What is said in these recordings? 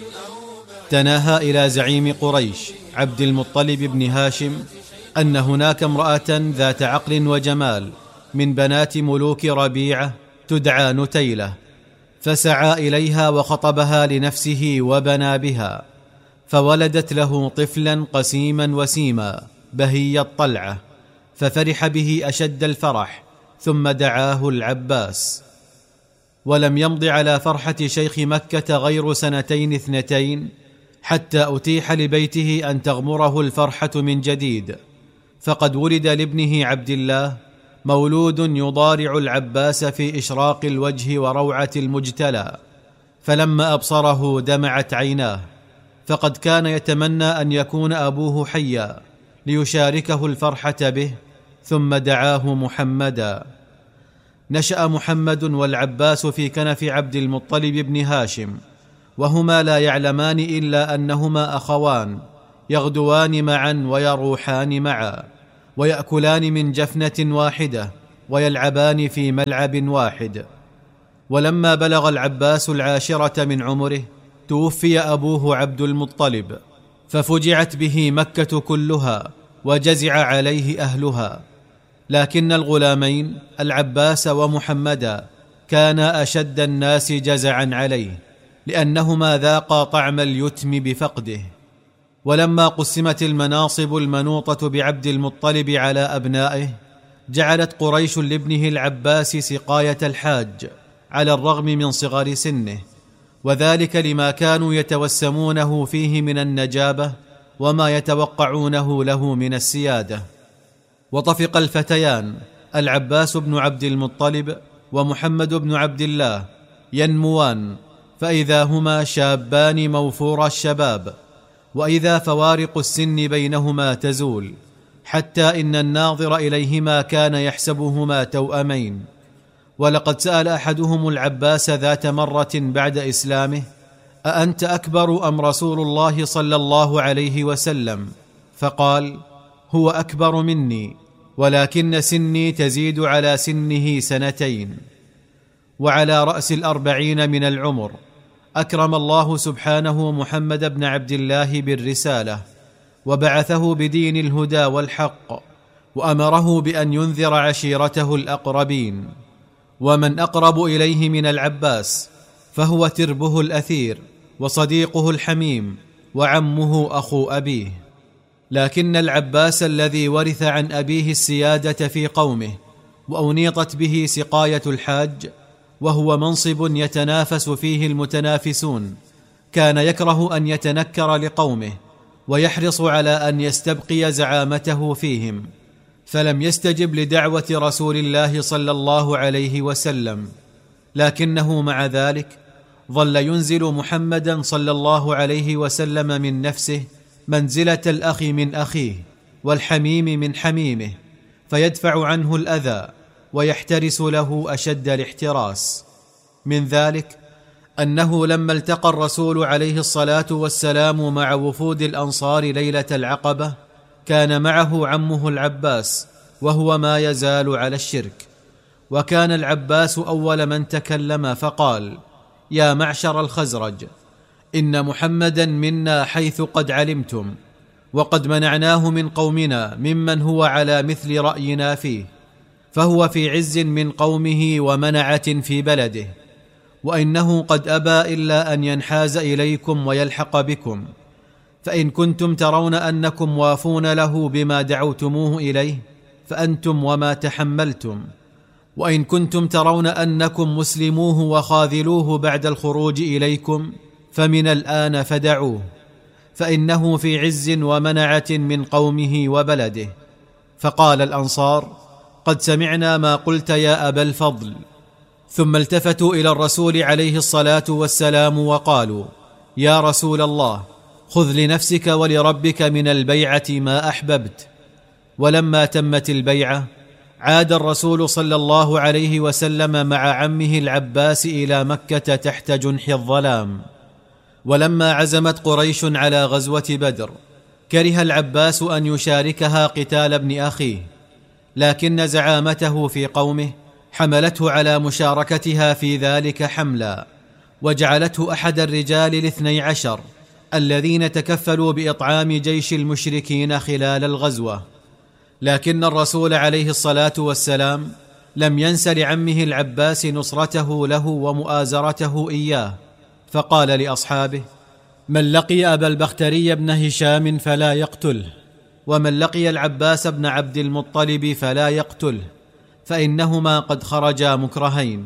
تناهى إلى زعيم قريش عبد المطلب بن هاشم أن هناك امرأة ذات عقل وجمال من بنات ملوك ربيعة تدعى نتيلة، فسعى إليها وخطبها لنفسه وبنى بها، فولدت له طفلا قسيما وسيما بهي الطلعة، ففرح به أشد الفرح، ثم دعاه العباس. ولم يمض على فرحة شيخ مكة غير 2 حتى أتيح لبيته أن تغمره الفرحة من جديد، فقد ولد لابنه عبد الله مولود يضارع العباس في إشراق الوجه وروعة المجتلى، فلما أبصره دمعت عيناه، فقد كان يتمنى أن يكون أبوه حيا ليشاركه الفرحة به، ثم دعاه محمدا. نشأ محمد والعباس في كنف عبد المطلب بن هاشم، وهما لا يعلمان إلا أنهما أخوان يغدوان معا ويروحان معا، ويأكلان من جفنة واحدة، ويلعبان في ملعب واحد. ولما بلغ العباس 10 من عمره توفي أبوه عبد المطلب، ففجعت به مكة كلها وجزع عليه أهلها، لكن الغلامين العباس ومحمدا كانا أشد الناس جزعا عليه، لأنهما ذاقا طعم اليتم بفقده. ولما قسمت المناصب المنوطة بعبد المطلب على أبنائه، جعلت قريش لابنه العباس سقاية الحاج على الرغم من صغر سنه، وذلك لما كانوا يتوسمونه فيه من النجابة وما يتوقعونه له من السيادة. وطفق الفتيان العباس بن عبد المطلب ومحمد بن عبد الله ينموان، فإذا هما شابان موفور الشباب، وإذا فوارق السن بينهما تزول، حتى إن الناظر إليهما كان يحسبهما توأمين. ولقد سأل أحدهم العباس ذات مرة بعد إسلامه: أأنت أكبر أم رسول الله صلى الله عليه وسلم؟ فقال: هو أكبر مني، ولكن سني تزيد على سنه 2. وعلى رأس 40 من العمر أكرم الله سبحانه محمد بن عبد الله بالرسالة، وبعثه بدين الهدى والحق، وأمره بأن ينذر عشيرته الأقربين. ومن أقرب إليه من العباس فهو تربه الأثير وصديقه الحميم وعمه أخو أبيه. لكن العباس الذي ورث عن أبيه السيادة في قومه وأنيطت به سقاية الحاج، وهو منصب يتنافس فيه المتنافسون، كان يكره أن يتنكر لقومه، ويحرص على أن يستبقي زعامته فيهم، فلم يستجب لدعوة رسول الله صلى الله عليه وسلم، لكنه مع ذلك ظل ينزل محمدا صلى الله عليه وسلم من نفسه منزلة الأخ من أخيه والحميم من حميمه، فيدفع عنه الأذى ويحترس له أشد الاحتراس. من ذلك أنه لما التقى الرسول عليه الصلاة والسلام مع وفود الأنصار ليلة العقبة، كان معه عمه العباس، وهو ما يزال على الشرك، وكان العباس أول من تكلم فقال: يا معشر الخزرج، إن محمدا منا حيث قد علمتم، وقد منعناه من قومنا ممن هو على مثل رأينا فيه، فهو في عز من قومه ومنعة في بلده، وإنه قد أبى إلا أن ينحاز إليكم ويلحق بكم، فإن كنتم ترون أنكم وافون له بما دعوتموه إليه فأنتم وما تحملتم، وإن كنتم ترون أنكم مسلموه وخاذلوه بعد الخروج إليكم فمن الآن فدعوه، فإنه في عز ومنعة من قومه وبلده. فقال الأنصار: قد سمعنا ما قلت يا أبا الفضل. ثم التفتوا إلى الرسول عليه الصلاة والسلام وقالوا: يا رسول الله، خذ لنفسك ولربك من البيعة ما أحببت. ولما تمت البيعة عاد الرسول صلى الله عليه وسلم مع عمه العباس إلى مكة تحت جنح الظلام. ولما عزمت قريش على غزوة بدر، كره العباس أن يشاركها قتال ابن أخيه، لكن زعامته في قومه حملته على مشاركتها في ذلك حملا، وجعلته أحد الرجال ال12 الذين تكفلوا بإطعام جيش المشركين خلال الغزوة. لكن الرسول عليه الصلاة والسلام لم ينس لعمه العباس نصرته له ومؤازرته إياه، فقال لأصحابه: من لقي أبا البختري بن هشام فلا يقتله، ومن لقي العباس بن عبد المطلب فلا يقتله، فإنهما قد خرجا مكرهين.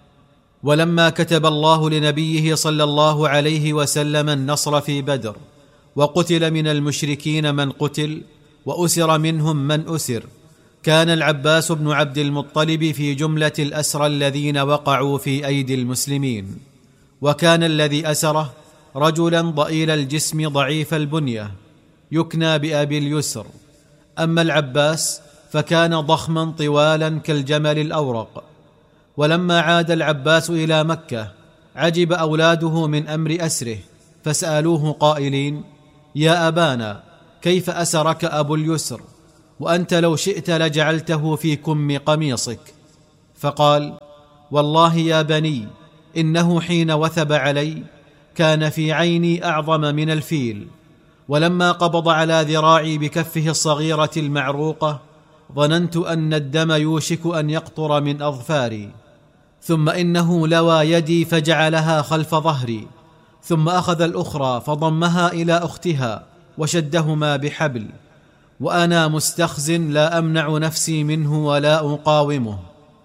ولما كتب الله لنبيه صلى الله عليه وسلم النصر في بدر، وقتل من المشركين من قتل وأسر منهم من أسر، كان العباس بن عبد المطلب في جملة الأسرى الذين وقعوا في أيدي المسلمين. وكان الذي أسره رجلا ضئيل الجسم ضعيف البنية يكنى بأبي اليسر، أما العباس فكان ضخما طوالا كالجمل الأورق. ولما عاد العباس إلى مكة عجب أولاده من أمر أسره، فسألوه قائلين: يا أبانا، كيف أسرك أبو اليسر، وأنت لو شئت لجعلته في كم قميصك؟ فقال: والله يا بني، إنه حين وثب علي كان في عيني أعظم من الفيل، ولما قبض على ذراعي بكفه الصغيرة المعروقة ظننت أن الدم يوشك أن يقطر من أظفاري، ثم إنه لوى يدي فجعلها خلف ظهري، ثم أخذ الأخرى فضمها إلى أختها وشدهما بحبل، وأنا مستخز لا أمنع نفسي منه ولا أقاومه.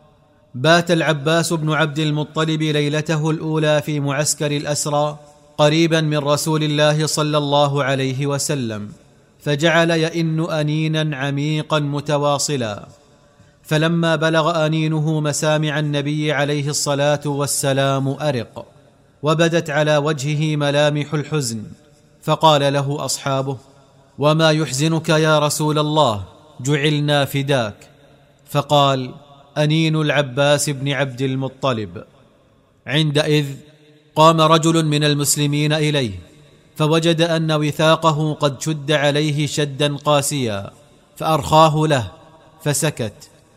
بات العباس بن عبد المطلب ليلته الأولى في معسكر الأسرى قريبا من رسول الله صلى الله عليه وسلم، فجعل يئن أنينا عميقا متواصلا، فلما بلغ أنينه مسامع النبي عليه الصلاة والسلام أرق، وبدت على وجهه ملامح الحزن، فقال له أصحابه: وما يحزنك يا رسول الله؟ جعلنا فداك. فقال: أنين العباس بن عبد المطلب. عندئذ قام رجل من المسلمين إليه، فوجد أن وثاقه قد شد عليه شدا قاسيا، فأرخاه له فسكت،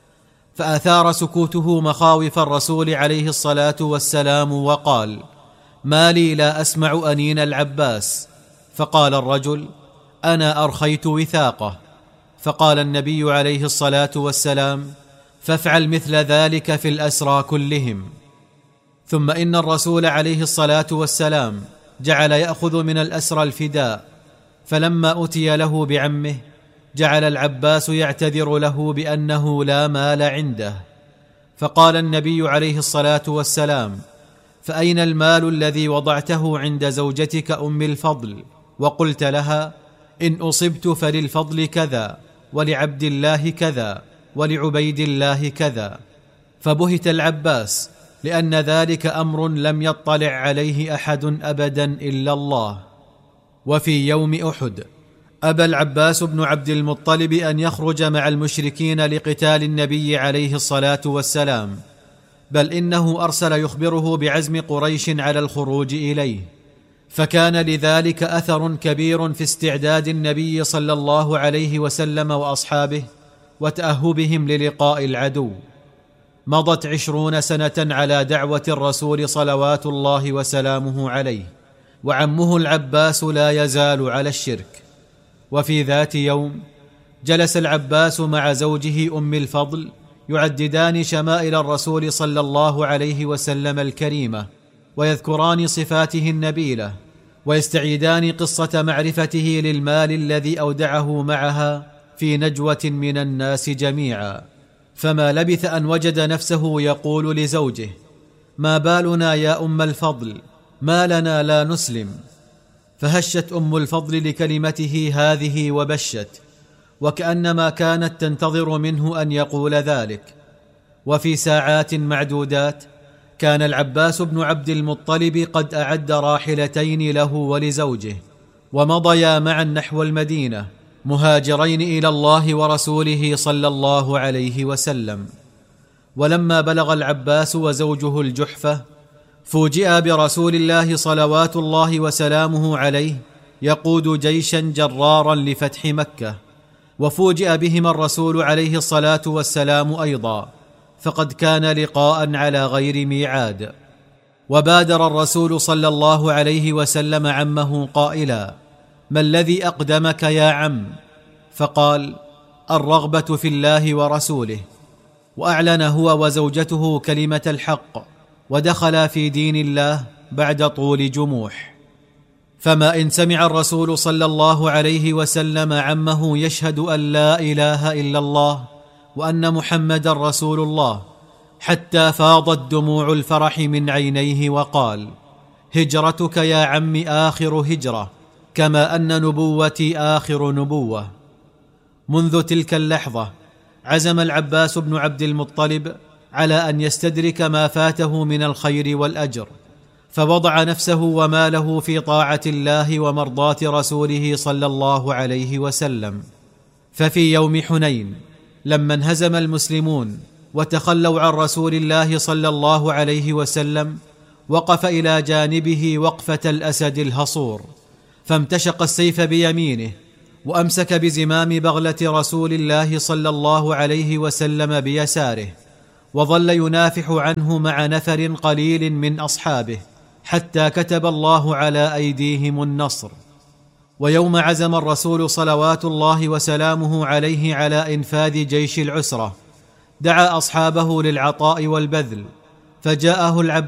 فأثار سكوته مخاوف الرسول عليه الصلاة والسلام، وقال: ما لي لا أسمع أنين العباس؟ فقال الرجل: أنا أرخيت وثاقه. فقال النبي عليه الصلاة والسلام: فافعل مثل ذلك في الأسرى كلهم. ثم إن الرسول عليه الصلاة والسلام جعل يأخذ من الأسرى الفداء، فلما أتي له بعمه جعل العباس يعتذر له بأنه لا مال عنده، فقال النبي عليه الصلاة والسلام: فأين المال الذي وضعته عند زوجتك أم الفضل وقلت لها: إن أصبت فللفضل كذا، ولعبد الله كذا، ولعبيد الله كذا؟ فبهت العباس، لأن ذلك أمر لم يطلع عليه أحد أبدا إلا الله. وفي يوم أحد أبى العباس بن عبد المطلب أن يخرج مع المشركين لقتال النبي عليه الصلاة والسلام، بل إنه أرسل يخبره بعزم قريش على الخروج إليه، فكان لذلك أثر كبير في استعداد النبي صلى الله عليه وسلم وأصحابه وتأهبهم للقاء العدو. مضت 20 سنة على دعوة الرسول صلوات الله وسلامه عليه، وعمه العباس لا يزال على الشرك. وفي ذات يوم جلس العباس مع زوجه أم الفضل يعددان شمائل الرسول صلى الله عليه وسلم الكريمة، ويذكران صفاته النبيلة، ويستعيدان قصة معرفته للمال الذي أودعه معها في نجوة من الناس جميعا. فما لبث أن وجد نفسه يقول لزوجه: ما بالنا يا أم الفضل، ما لنا لا نسلم؟ فهشت أم الفضل لكلمته هذه وبشت، وكأنما كانت تنتظر منه أن يقول ذلك. وفي ساعات معدودات كان العباس بن عبد المطلب قد أعد راحلتين له ولزوجه، ومضيا معا نحو المدينة مهاجرين إلى الله ورسوله صلى الله عليه وسلم. ولما بلغ العباس وزوجه الجحفة فوجئ برسول الله صلوات الله وسلامه عليه يقود جيشا جرارا لفتح مكة، وفوجئ بهما الرسول عليه الصلاة والسلام أيضا، فقد كان لقاء على غير ميعاد. وبادر الرسول صلى الله عليه وسلم عمه قائلا: ما الذي أقدمك يا عم؟ فقال: الرغبة في الله ورسوله. وأعلن هو وزوجته كلمة الحق، ودخلا في دين الله بعد طول جموح. فما إن سمع الرسول صلى الله عليه وسلم عمه يشهد أن لا إله إلا الله وأن محمدا رسول الله حتى فاضت دموع الفرح من عينيه، وقال: هجرتك يا عم آخر هجرة، كما أن نبوتي آخر نبوة. منذ تلك اللحظة عزم العباس بن عبد المطلب على أن يستدرك ما فاته من الخير والأجر، فوضع نفسه وماله في طاعة الله ومرضاة رسوله صلى الله عليه وسلم. ففي يوم حنين لما انهزم المسلمون وتخلوا عن رسول الله صلى الله عليه وسلم، وقف إلى جانبه وقفة الأسد الهصور، فامتشق السيف بيمينه وأمسك بزمام بغلة رسول الله صلى الله عليه وسلم بيساره، وظل ينافح عنه مع نفر قليل من أصحابه حتى كتب الله على أيديهم النصر. ويوم عزم الرسول صلوات الله وسلامه عليه على إنفاذ جيش العسرة، دعا أصحابه للعطاء والبذل، فجاءه العباس